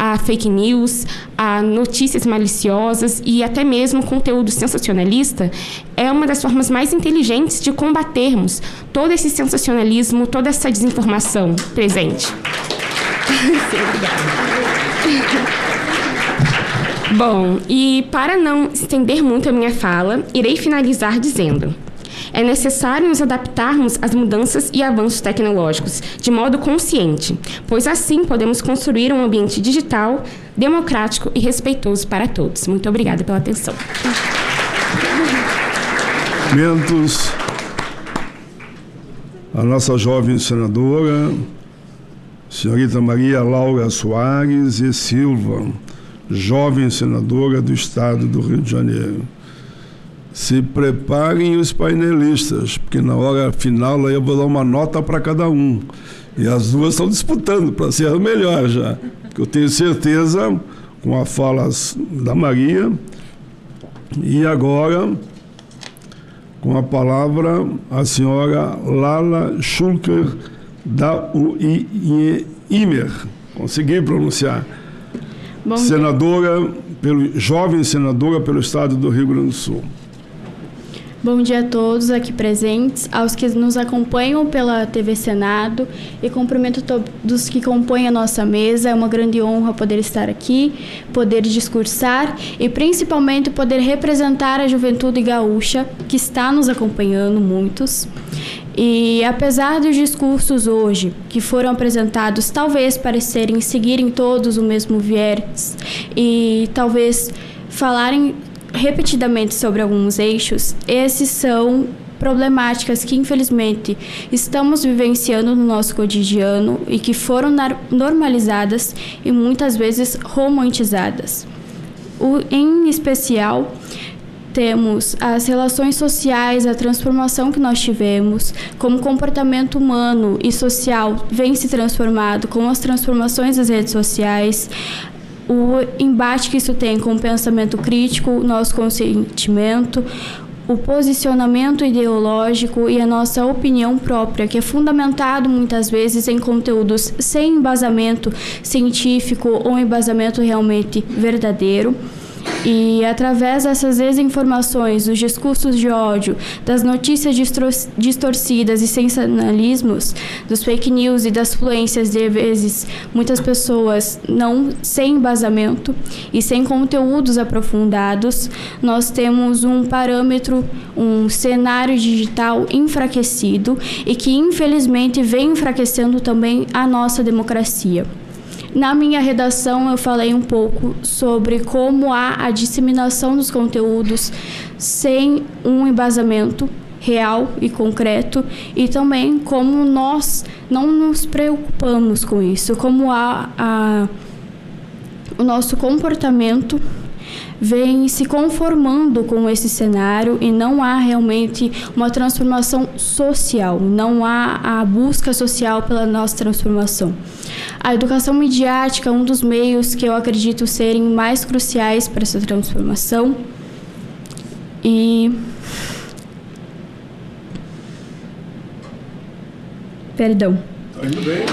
a fake news, a notícias maliciosas e até mesmo conteúdo sensacionalista, é uma das formas mais inteligentes de combatermos todo esse sensacionalismo, toda essa desinformação presente. Sim, obrigada. Bom, e para não estender muito a minha fala, irei finalizar dizendo: é necessário nos adaptarmos às mudanças e avanços tecnológicos de modo consciente, pois assim podemos construir um ambiente digital, democrático e respeitoso para todos. Muito obrigada pela atenção. A nossa jovem senadora, senhorita Maria Laura Soares e Silva, jovem senadora do Estado do Rio de Janeiro. Se preparem os painelistas, porque na hora final eu vou dar uma nota para cada um. E as duas estão disputando para ser a melhor já. Porque eu tenho certeza, com a fala da Maria, e agora, com a palavra, a senhora Lala Schulker, da UIMER. Consegui pronunciar. Jovem senadora pelo Estado do Rio Grande do Sul. Bom dia a todos aqui presentes, aos que nos acompanham pela TV Senado, e cumprimento todos que compõem a nossa mesa. É uma grande honra poder estar aqui, poder discursar e principalmente poder representar a juventude gaúcha que está nos acompanhando, muitos. E apesar dos discursos hoje que foram apresentados talvez parecerem seguirem todos o mesmo viés e talvez falarem repetidamente sobre alguns eixos, esses são problemáticas que infelizmente estamos vivenciando no nosso cotidiano e que foram normalizadas e muitas vezes romantizadas. Em especial, temos as relações sociais, a transformação que nós tivemos, como o comportamento humano e social vem se transformado com as transformações das redes sociais, o embate que isso tem com o pensamento crítico, o nosso consentimento, o posicionamento ideológico e a nossa opinião própria, que é fundamentado muitas vezes em conteúdos sem embasamento científico ou embasamento realmente verdadeiro. E através dessas desinformações, dos discursos de ódio, das notícias distorcidas e sensacionalismos, dos fake news e das fluências de vezes muitas pessoas não sem embasamento e sem conteúdos aprofundados, nós temos um parâmetro, um cenário digital enfraquecido e que infelizmente vem enfraquecendo também a nossa democracia. Na minha redação, eu falei um pouco sobre como há a disseminação dos conteúdos sem um embasamento real e concreto, e também como nós não nos preocupamos com isso, como o nosso comportamento vem se conformando com esse cenário e não há realmente uma transformação social, não há a busca social pela nossa transformação. A educação midiática é um dos meios que eu acredito serem mais cruciais para essa transformação. Perdão. Tá indo bem,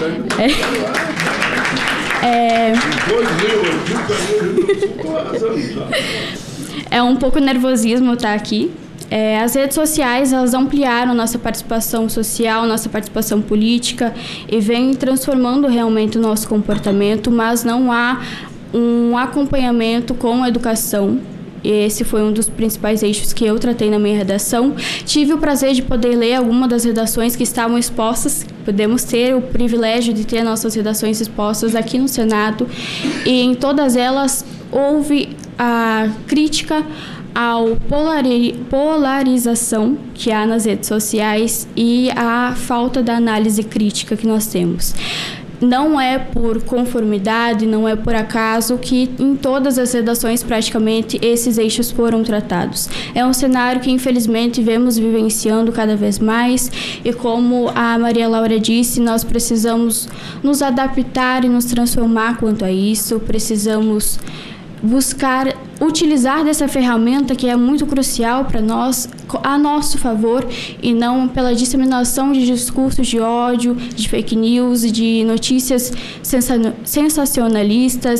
É um pouco nervosismo estar aqui. As redes sociais, elas ampliaram nossa participação social, nossa participação política e vem transformando realmente o nosso comportamento, mas não há um acompanhamento com a educação. Esse foi um dos principais eixos que eu tratei na minha redação. Tive o prazer de poder ler algumas das redações que estavam expostas. Podemos ter o privilégio de ter nossas redações expostas aqui no Senado. E em todas elas houve a crítica à polarização que há nas redes sociais e à falta da análise crítica que nós temos. Não é por conformidade, não é por acaso que em todas as redações praticamente esses eixos foram tratados. É um cenário que infelizmente vemos vivenciando cada vez mais e, como a Maria Laura disse, nós precisamos nos adaptar e nos transformar quanto a isso, precisamos buscar utilizar dessa ferramenta que é muito crucial para nós, a nosso favor, e não pela disseminação de discursos de ódio, de fake news, de notícias sensacionalistas